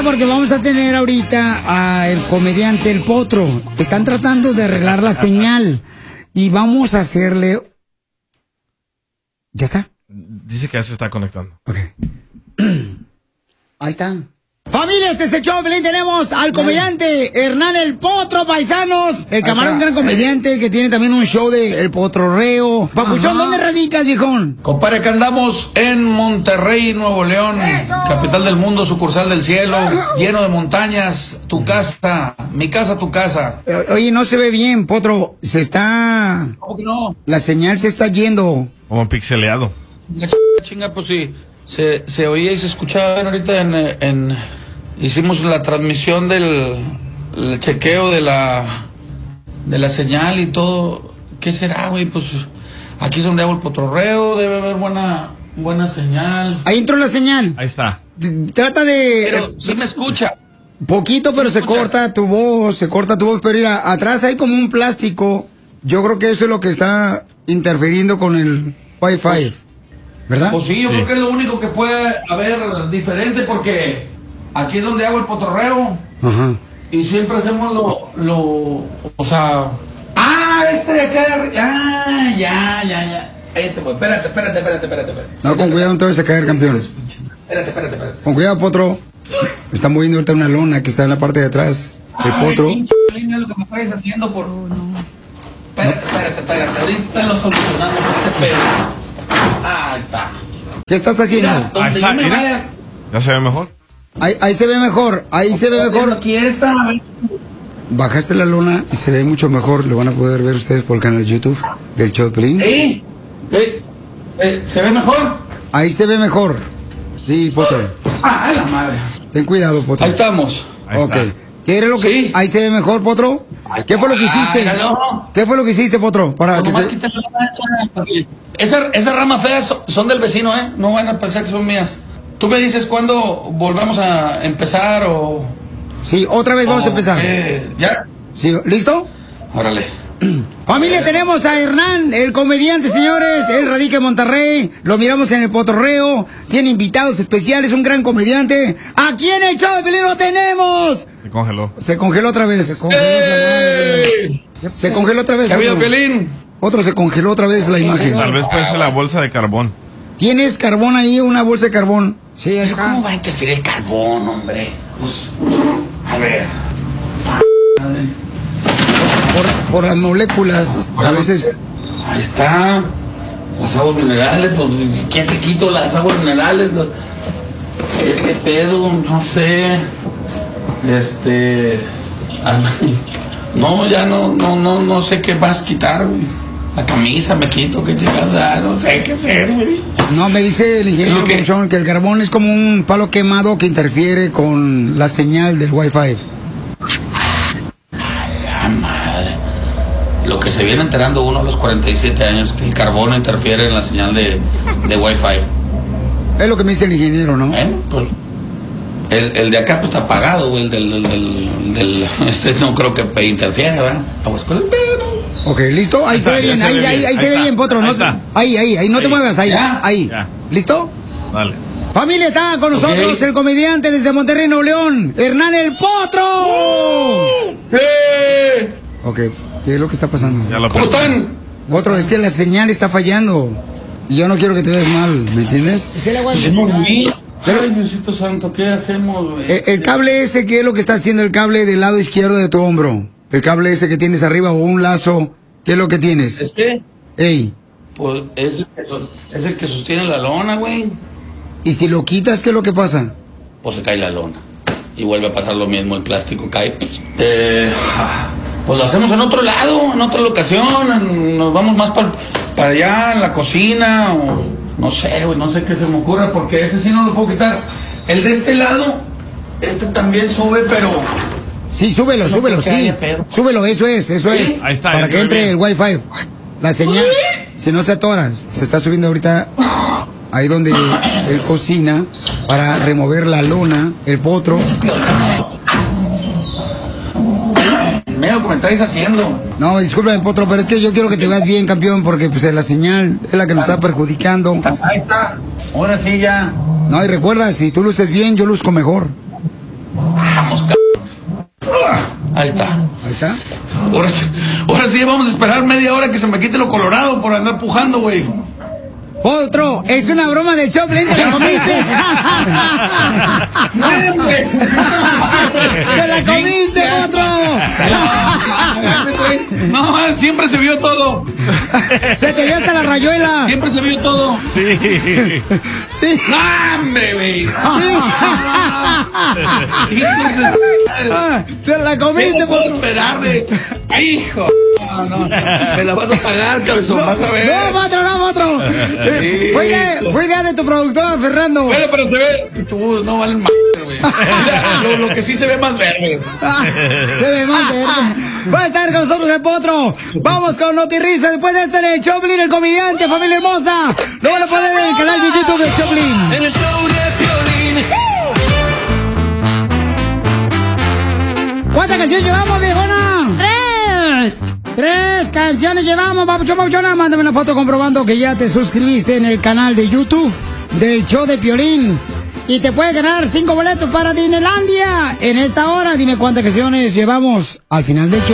porque vamos a tener ahorita al comediante El Potro. Están tratando de arreglar la señal y vamos a hacerle... ¿Ya está? Dice que ya se está conectando. Ok. Ahí está. Familia, este es el show, Pelín. Tenemos al comediante Hernán El Potro, paisanos. El camarón, gran comediante que tiene también un show de El Potrorreo. Papuchón, ¿dónde radicas, viejón? Compadre, que andamos en Monterrey, Nuevo León, capital del mundo, sucursal del cielo, lleno de montañas. Tu casa, mi casa, tu casa. Oye, no se ve bien, Potro. Se está... ¿Cómo que no? La señal se está yendo. Como pixeleado. Chinga, pues sí. Se oía y se escuchaba ahorita hicimos la transmisión del el chequeo de la señal y todo. ¿Qué será, güey? Pues aquí es donde hago el potrorreo, debe haber buena señal. Ahí entró la señal. Ahí está. Trata de... Pero sí me escucha. Poquito, pero se corta tu voz, pero mira, atrás hay como un plástico. Yo creo que eso es lo que está interfiriendo con el Wi-Fi, ¿verdad? Pues sí, yo creo que es lo único que puede haber diferente, porque aquí es donde hago el potrorreo. Ajá. Y siempre hacemos o sea... ¡Ah, este de acá! ¡Ya! Espérate. No, con cuidado, no te vas a caer, campeón. Espérate. Con cuidado, Potro. Está moviendo ahorita una lona que está en la parte de atrás. El Potro. Pinche línea, lo que me estáis haciendo por... Espérate. Ahorita lo solucionamos este pedo. Ahí está. ¿Qué estás haciendo? Mira, donde Ahí está, yo me mira. vaya... ¿Ya se ve mejor? Ahí se ve mejor, Aquí está. Bajaste la lona y se ve mucho mejor. Lo van a poder ver ustedes por el canal de YouTube del show de Pelín. ¿Se ve mejor? Ahí se ve mejor. Sí, Potro. ¡Ah, la madre! Ten cuidado, Potro. Ahí estamos. Ahí Ok. está. ¿Qué era lo que... Sí. Ahí se ve mejor, Potro? ¿Qué fue lo que hiciste? Míralo. ¿Qué fue lo que hiciste, Potro? Para que Nomás se... quítale esas ramas feas son del vecino, ¿eh? No van a pensar que son mías. Tú me dices cuándo volvemos a empezar o... Sí, otra vez vamos a empezar. ¿Ya? Sí, ¿listo? Órale. Familia, tenemos a Hernán, el comediante, señores. Él radica en Monterrey. Lo miramos en el Potrorreo. Tiene invitados especiales, un gran comediante. Aquí en el show de Pelín lo tenemos. Se congeló. Se congeló otra vez. Se congeló otra vez. ¿Qué ha habido, Potro. Pelín? Otro se congeló otra vez la imagen. Tal vez puede ser la bolsa de carbón. ¿Tienes carbón ahí? ¿Una bolsa de carbón? Sí, ¿Pero acá. cómo va a interferir el carbón, hombre? Pues, a ver. Por las moléculas, a veces... Ahí está. Las aguas minerales, pues, ¿quién te quito las aguas minerales? Este pedo, no sé. No, ya no sé qué vas a quitar, güey. La camisa me quito, qué chingada, no sé qué hacer, güey. No, me dice el ingeniero Papuchón que el carbón es como un palo quemado que interfiere con la señal del Wi-Fi. A la madre. Lo que se viene enterando uno a los 47 años, que el carbono interfiere en la señal de Wi-Fi. Es lo que me dice el ingeniero, ¿no? Pues el de acá pues está apagado, güey. No creo que interfiera, ¿verdad? Aguas con el pedo. Ok, ¿listo? Ahí se ve bien, ahí se ve bien, Potro. Ahí, no te muevas, ahí. Ya. ¿Listo? Dale. Familia, está con nosotros el comediante desde Monterrey, Nuevo León, Hernán El Potro. Ok, ¿qué es lo que está pasando? ¿Cómo están? Potro, es que la señal está fallando. Y yo no quiero que te veas mal, ¿me entiendes? Ay, Diosito Santo, ¿qué hacemos, güey? El cable ese, ¿qué es lo que está haciendo el cable del lado izquierdo de tu hombro? El cable ese que tienes arriba o un lazo, ¿qué es lo que tienes? Ey. Pues es el que sostiene la lona, güey. ¿Y si lo quitas, qué es lo que pasa? Pues se cae la lona. Y vuelve a pasar lo mismo, el plástico cae. Pues lo hacemos en otro lado, en otra locación. Nos vamos más para allá, en la cocina, o no sé, güey, no sé qué se me ocurra, porque ese sí no lo puedo quitar. El de este lado, también sube, pero... Sí, súbelo, sí. Súbelo, eso es. Ahí está. Para que entre el Wi-Fi. La señal, si no se atora, se está subiendo ahorita ahí donde él cocina para remover la lona, el potro. Mira lo que me estáis haciendo. No, discúlpame, potro, pero es que yo quiero que te veas bien, campeón, porque pues la señal es la que nos está perjudicando. Ahí está. Ahora sí ya. No, y recuerda, si tú luces bien, yo luzco mejor. Vamos, Ahí está. Ahí está. Ahora sí vamos a esperar media hora que se me quite lo colorado por andar pujando, güey. Otro, es una broma del Choplin, ¿te la comiste? ¡Te la comiste, otro! No, siempre se vio todo. Se te vio hasta la rayuela. Siempre se vio todo. Sí. Sí. ¡No, hombre, güey! ¡Te la comiste, no puedo otro! esperar de... ¡Ay, hijo! No. Me la vas a pagar, cabezón, vas a ver. No, otro. Sí. Fue idea de tu productor, Fernando. Bueno, pero se ve... Tú no valen más, güey. Mira, lo que sí se ve más verde. Se ve más verde. Va a estar con nosotros el Potro. Vamos con Notirrisa. Después de esto en el Choplin, el comediante, familia hermosa. Lo van a poner en el canal de YouTube de Choplin. En el show de Piolín. ¿Cuántas canciones llevamos, viejona? 3 canciones llevamos, papuchona. Mándame una foto comprobando que ya te suscribiste en el canal de YouTube del show de Piolín. Y te puedes ganar 5 boletos para Disneylandia. En esta hora, dime cuántas canciones llevamos al final del show.